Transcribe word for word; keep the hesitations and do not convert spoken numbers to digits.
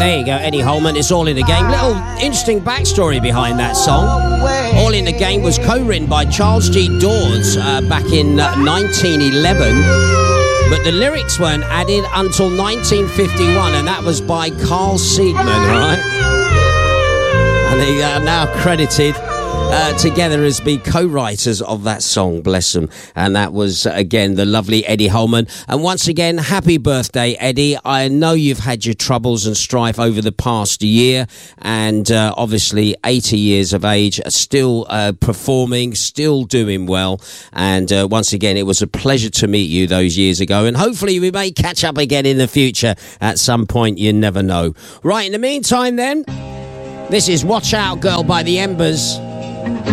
There you go, Eddie Holman, It's All in the Game. Little interesting backstory behind that song. All in the Game was co-written by Charles G. Dawes uh, back in uh, nineteen eleven, but the lyrics weren't added until nineteen fifty-one, and that was by Carl Seidman, right? And they are now credited Uh, together as the co-writers of that song, bless them. And that was, uh, again, the lovely Eddie Holman. And once again, happy birthday, Eddie. I know you've had your troubles and strife over the past year, and uh, obviously eighty years of age, still uh, performing, still doing well. And uh, once again, it was a pleasure to meet you those years ago, and hopefully we may catch up again in the future at some point. You never know. Right, in the meantime then, this is Watch Out Girl by the Embers.